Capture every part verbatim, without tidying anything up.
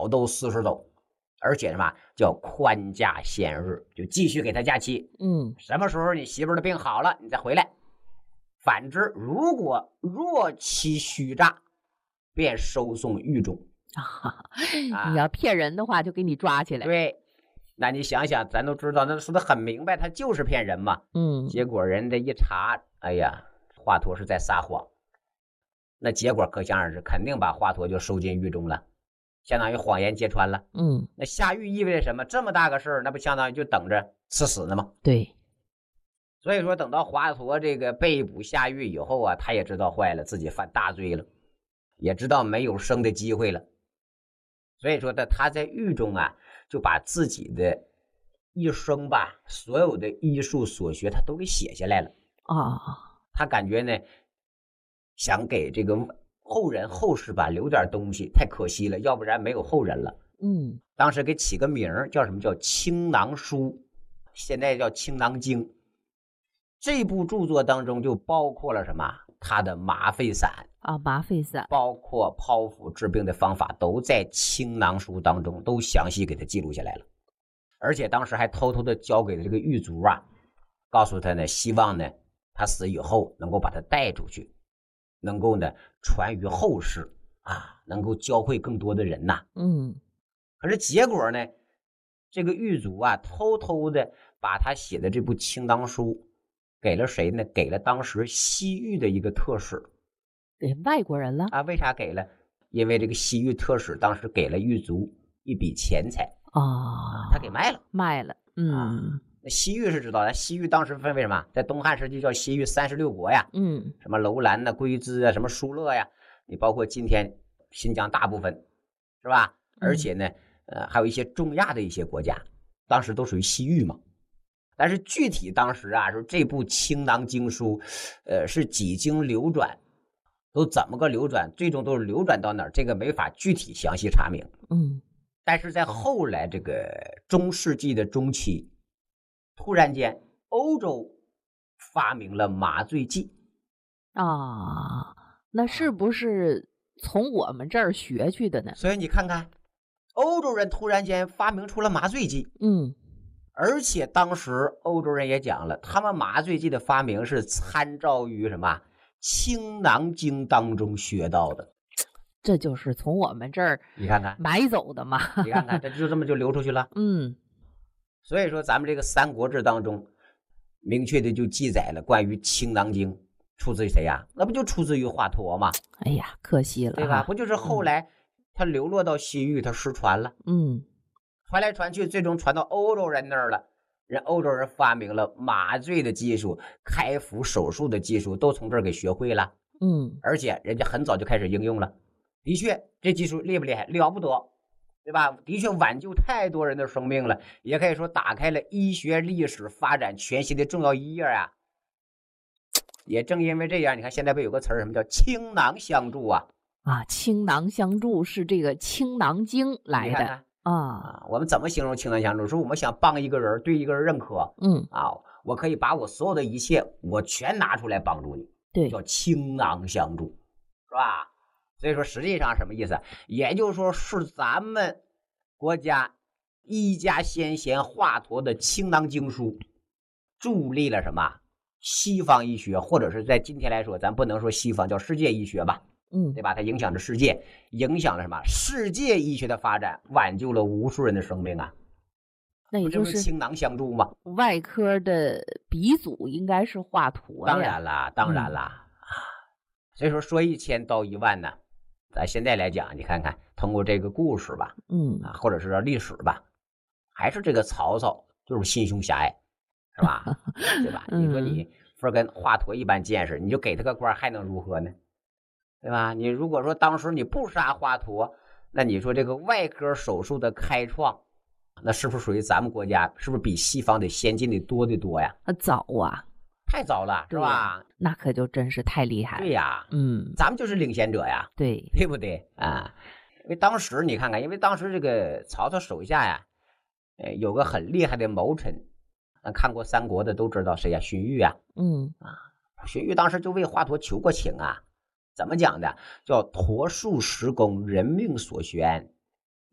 小斗四十斗，而且什么叫宽假限日，就继续给他假期。 嗯， 什么时候你媳妇儿的病好了，你再回来。反之，如果若其虚诈，便收送狱中。 啊，你要骗人的话，就给你抓起来。 对，那你想想，咱都知道，那说的很明白，他就是骗人嘛。 嗯， 结果人家一查，哎呀，华佗是在撒谎。那结果可想而知，肯定把华佗就收进狱中了，相当于谎言揭穿了。 嗯， 那下狱意味着什么？这么大个事儿，那不相当于就等着吃死呢吗？ 对。 所以说，等到华佗这个被捕下狱以后啊，他也知道坏了，自己犯大罪了，也知道没有生的机会了。所以说的他在狱中啊，就把自己的一生吧，所有的医术所学，他都给写下来了啊。 他感觉呢，想给这个后人后世吧留点东西，太可惜了，要不然没有后人了。 嗯， 当时给起个名叫什么？叫《青囊书》，现在叫《青囊经》。这部著作当中就包括了什么？他的麻沸散啊，麻沸散， 包括剖腹治病的方法，都在《青囊书》当中都详细给他记录下来了。而且当时还偷偷的交给了这个狱卒啊，告诉他呢，希望呢他死以后能够把他带出去，能够呢传于后世啊，能够教会更多的人呐。 嗯， 可是结果呢，这个狱卒啊，偷偷的把他写的这部《青囊书》给了谁呢？给了当时西域的一个特使， 给外国人了啊？为啥给了？因为这个西域特使当时给了狱卒一笔钱财啊， 他给卖了， 卖了。嗯， 啊、西域是知道的，西域当时分为什么？在东汉时期叫西域三十六国呀， 嗯， 什么楼兰呐、龟兹啊，什么疏勒呀，你包括今天新疆大部分，是吧？而且呢，呃，还有一些中亚的一些国家，当时都属于西域嘛。但是具体当时啊，说这部《青囊经书》，呃，是几经流转，都怎么个流转，最终都是流转到哪儿，这个没法具体详细查明。 嗯， 但是在后来这个中世纪的中期，突然间欧洲发明了麻醉剂啊，那是不是从我们这儿学去的呢？ 所以你看看，欧洲人突然间发明出了麻醉剂。 嗯。 而且当时欧洲人也讲了，他们麻醉剂的发明是参照于什么《青囊经》当中学到的， 这就是从我们这儿你看看买走的嘛。 你看看，这就这么就流出去了。 嗯， 所以说咱们这个《三国志》当中明确的就记载了关于《青囊经》出自于谁呀？那不就出自于华佗吗？ 哎呀，可惜了， 对吧？不就是后来他流落到西域，他失传了。 嗯。 传来传去，最终传到欧洲人那儿了。人欧洲人发明了麻醉的技术，开腹手术的技术，都从这儿给学会了。 嗯， 而且人家很早就开始应用了。的确，这技术厉不厉害？了不得，对吧？的确挽救太多人的生命了，也可以说打开了医学历史发展全新的重要一页啊。也正因为这样，你看现在不有个词儿，什么叫倾囊相助啊？ 啊，倾囊相助是这个《青囊经》来的。 看看啊， 啊，我们怎么形容倾囊相助？说我们想帮一个人，对一个人认可， 嗯啊，我可以把我所有的一切，我全拿出来帮助你， 对， 叫倾囊相助，是吧？所以说实际上什么意思？也就是说是咱们国家医家先贤华佗的《青囊经书》助力了什么西方医学，或者是在今天来说，咱不能说西方，叫世界医学吧。 嗯， 对吧？它影响着世界，影响了什么？世界医学的发展，挽救了无数人的生命啊！ 那也就是倾囊相助嘛。 外科的鼻祖应该是华佗呀。 当然啦，当然啦、嗯、啊！所以说说一千道一万呢，咱现在来讲，你看看通过这个故事吧， 嗯啊，或者是历史吧，还是这个曹操就是心胸狭隘，是吧？对吧？你说你说跟华佗一般见识，你就给他个官，还能如何呢？对吧？你如果说当时你不杀华佗，那你说这个外科手术的开创，那是不是属于咱们国家？是不是比西方得先进的多得多呀？ 啊，早啊， 太早了，是吧？ 那可就真是太厉害了。 对呀， 嗯， 咱们就是领先者呀， 对， 对不对啊？因为当时你看看，因为当时这个曹操手下呀，呃，有个很厉害的谋臣，咱看过三国的都知道谁呀？荀彧啊， 嗯啊，荀彧当时就为华佗求过情啊。怎么讲的？叫驼树石公，人命所悬，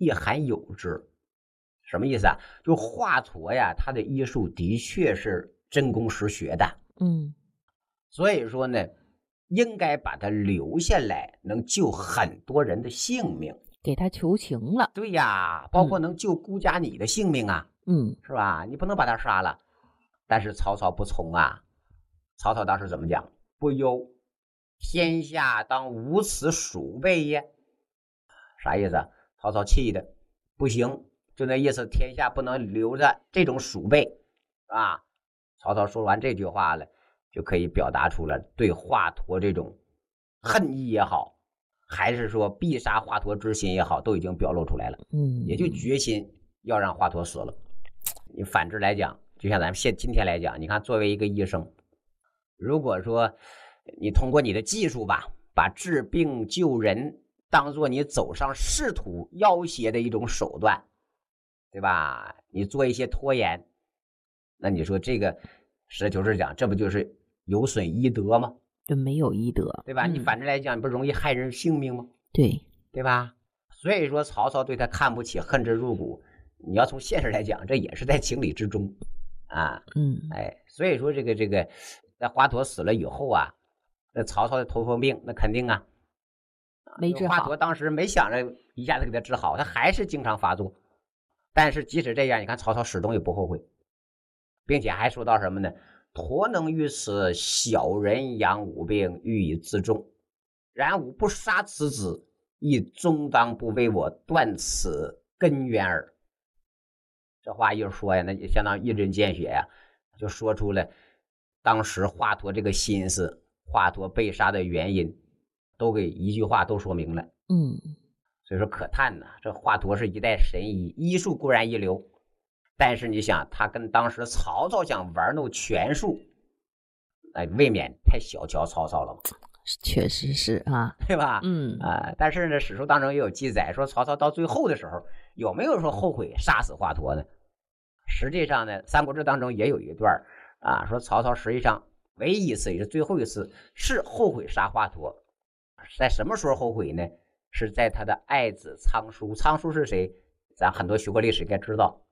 亦罕有之。什么意思啊？就华佗呀，他的医术的确是真功实学的， 嗯， 所以说呢，应该把他留下来，能救很多人的性命。 给他求情了。 对呀，包括能救孤家你的性命啊， 嗯， 是吧？你不能把他杀了。但是曹操不从啊，曹操当时怎么讲？不忧，天下当无此鼠辈也。啥意思啊？曹操气的不行，就那意思，天下不能留着这种鼠辈啊。曹操说完这句话了，就可以表达出了对华佗这种恨意也好，还是说必杀华佗之心也好，都已经表露出来了。 嗯， 也就决心要让华佗死了。你反之来讲，就像咱们现今天来讲，你看作为一个医生，如果说你通过你的技术吧，把治病救人当做你走上仕途要挟的一种手段，对吧？你做一些拖延，那你说这个实事求是讲，这不就是有损医德吗？ 就没有医德， 对吧？ 嗯、 你反之来讲，你不容易害人性命吗？ 对， 对吧？所以说曹操对他看不起，恨之入骨。你要从现实来讲，这也是在情理之中啊。 嗯， 哎，所以说这个这个，在华佗死了以后啊，那曹操的头风病，那肯定啊， 没治好。 华佗当时没想着一下子给他治好，他还是经常发作。但是即使这样，你看曹操始终也不后悔，并且还说到什么呢？佗能于此小人养吾病，欲以自重。然吾不杀此子，亦终当不为我断此根源耳。这话一说呀，那就相当于一针见血呀，就说出了当时华佗这个心思，华佗被杀的原因，都给一句话都说明了。 嗯， 所以说可叹呐，这华佗是一代神医，医术固然一流，但是你想，他跟当时曹操想玩弄权术，哎，未免太小瞧曹操了。 确实是啊， 对吧？ 嗯啊、呃，但是呢，史书当中也有记载说，曹操到最后的时候有没有说后悔杀死华佗呢？实际上呢，《三国志》当中也有一段啊，说曹操实际上唯一一次也是最后一次是后悔杀华佗，在什么时候后悔呢？是在他的爱子仓叔。仓叔是谁？咱很多学过历史应该知道，